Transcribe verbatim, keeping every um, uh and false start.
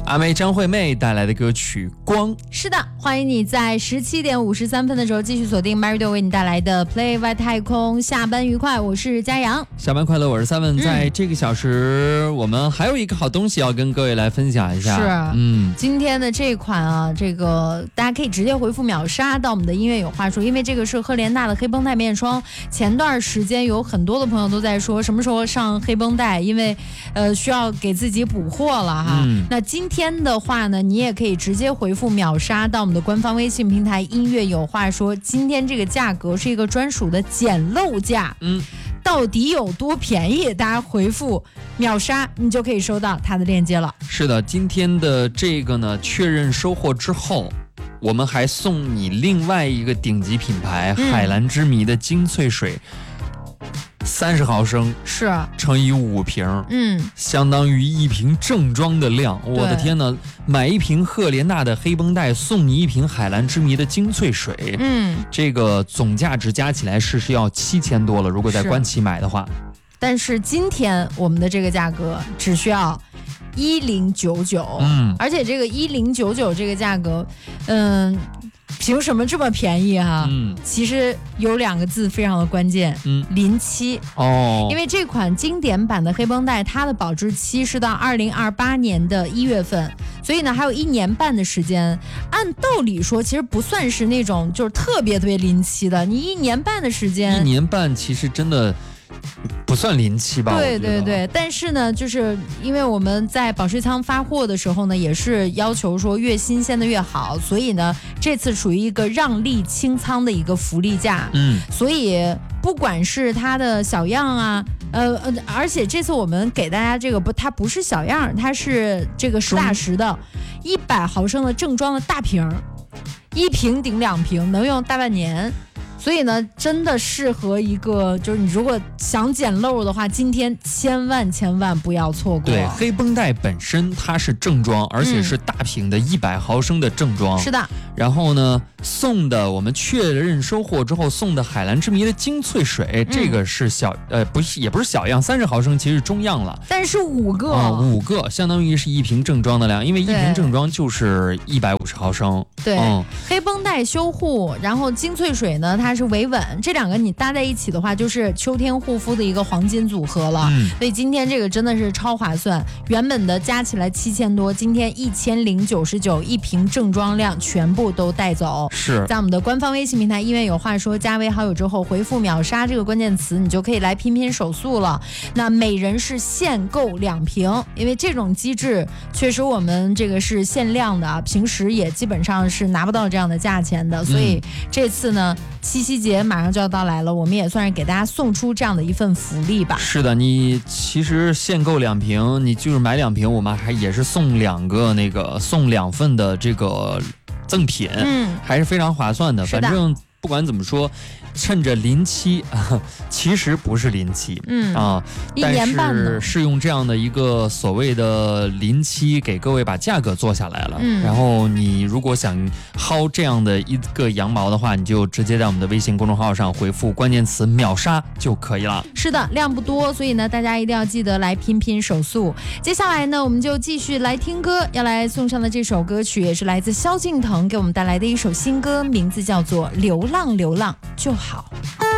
阿妹张惠妹带来的歌曲《光》。 是的，欢迎你在十七点五十三分的时候继续锁定 Marido 为你带来的 Play 外太空。下班愉快，我是佳阳。 下班快乐，我是 Seven、嗯。在这个小时，我们还有一个好东西要跟各位来分享一下。 是， 嗯， 今天的这款啊，这个大家可以直接回复秒杀到我们的音乐有话说，因为这个是赫莲娜的黑绷带面霜。前段时间有很多的朋友都在说什么时候上黑绷带，因为呃需要给自己补货了哈。嗯、那今天的话呢，你也可以直接回复秒杀到我们的官方微信平台音乐有话说。今天这个价格是一个专属的捡漏价，嗯，到底有多便宜？大家回复秒杀，你就可以收到它的链接了。 是的，今天的这个呢，确认收货之后，我们还送你另外一个顶级品牌、嗯、海蓝之谜的精粹水。三十毫升是乘以五瓶， 嗯， 相当于一瓶正装的量。我的天哪！买一瓶赫莲娜的黑绷带，送你一瓶海蓝之谜的精粹水， 嗯， 这个总价值加起来是是要七千多了。如果在官旗买的话， 但是今天我们的这个价格只需要一零九九，嗯，而且这个一零九九这个价格，嗯。凭什么这么便宜哈？嗯，其实有两个字非常的关键，嗯，临期哦。因为这款经典版的黑绷带，它的保质期是到二零二八年的一月份，所以呢还有一年半的时间。按道理说，其实不算是那种就是特别特别临期的，你一年半的时间， 一年半其实真的不算临期吧？ 对对对，但是呢，就是因为我们在保税仓发货的时候呢，也是要求说越新鲜的越好，所以呢，这次属于一个让利清仓的一个福利价。嗯，所以不管是它的小样啊，呃呃，而且这次我们给大家这个不，它不是小样，它是这个实打实的，一百毫升的正装的大瓶，一瓶顶两瓶，能用大半年。所以呢，真的适合一个，就是你如果想捡漏的话，今天千万千万不要错过。 对，黑绷带本身它是正装，而且是大瓶的一百毫升的正装。 是的。 然后呢，送的我们确认收货之后送的海蓝之谜的精粹水，嗯、这个是小呃不是也不是小样，三十毫升其实是中样了。 但是五个啊、嗯，五个相当于是一瓶正装的量，因为一瓶正装就是一百五十毫升。 对，嗯、黑绷带修护，然后精粹水呢，它是维稳，这两个你搭在一起的话，就是秋天护肤的一个黄金组合了。嗯、所以今天这个真的是超划算，原本的加起来七千多，今天一千零九十九，一瓶正装量全部都带走。 是在我们的官方微信平台音乐有话说，加为好友之后回复秒杀这个关键词，你就可以来拼拼手速了。那每人是限购两瓶，因为这种机制确实我们这个是限量的啊，平时也基本上是拿不到这样的价钱的，所以这次呢，七夕节马上就要到来了，我们也算是给大家送出这样的一份福利吧。 是的，你其实限购两瓶，你就是买两瓶，我们还也是送两个那个送两份的这个赠品，嗯，还是非常划算的。反正不管怎么说，趁着临期，其实不是临期，嗯啊， 一年半但是是用这样的一个所谓的临期给各位把价格做下来了。嗯，然后你如果想薅这样的一个羊毛的话，你就直接在我们的微信公众号上回复关键词秒杀就可以了。 是的，量不多，所以呢，大家一定要记得来拼拼手速。接下来呢，我们就继续来听歌，要来送上的这首歌曲也是来自萧敬腾给我们带来的一首新歌，名字叫做《流浪流浪就好》。